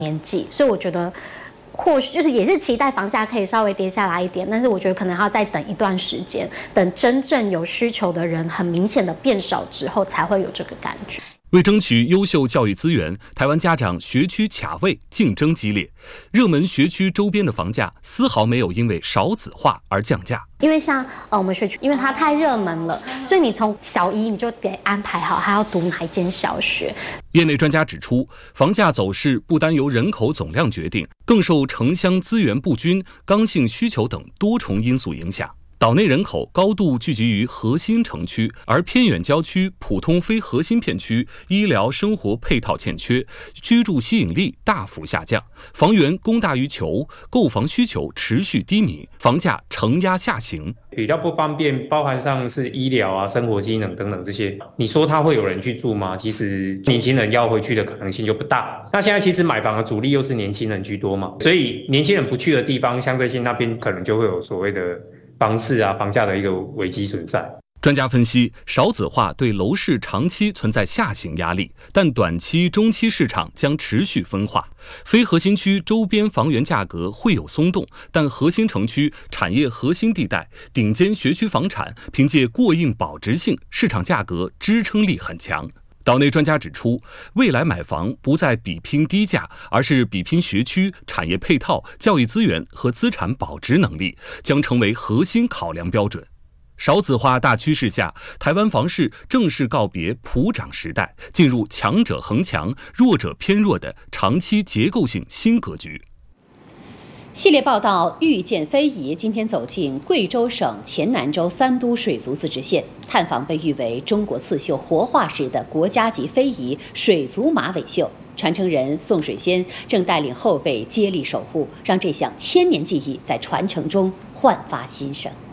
年纪，所以我觉得或许就是也是期待房价可以稍微跌下来一点，但是我觉得可能要再等一段时间，等真正有需求的人很明显的变少之后，才会有这个感觉。 为争取优秀教育资源，台湾家长学区卡位竞争激烈，热门学区周边的房价丝毫没有因为少子化而降价。 因为像我们学区，因为它太热门了，所以你从小一你就得安排好还要读哪一间小学。 业内专家指出，房价走势不单由人口总量决定，更受城乡资源不均、刚性需求等多重因素影响。岛内人口高度聚集于核心城区，而偏远郊区、普通非核心片区医疗生活配套欠缺，居住吸引力大幅下降，房源供大于求，购房需求持续低迷，房价承压下行。 比较不方便，包含上是医疗啊、生活机能等等这些，你说它会有人去住吗？其实年轻人要回去的可能性就不大。那现在其实买房的主力又是年轻人居多嘛，所以年轻人不去的地方，相对性那边可能就会有所谓的房市啊、房价的一个危机存在。 专家分析，少子化对楼市长期存在下行压力，但短期、中期市场将持续分化。非核心区周边房源价格会有松动，但核心城区、产业核心地带、顶尖学区房产凭借过硬保值性，市场价格支撑力很强。岛内专家指出，未来买房不再比拼低价，而是比拼学区、产业配套、教育资源和资产保值能力，将成为核心考量标准。少子化大趋势下，台湾房市正式告别普涨时代，进入强者恒强、弱者偏弱的长期结构性新格局。 系列报道遇见非遗今天走进贵州省黔南州三都水族自治县，探访被誉为中国刺绣活化石的国家级非遗水族马尾绣。传承人宋水仙正带领后辈接力守护，让这项千年技艺在传承中焕发新生。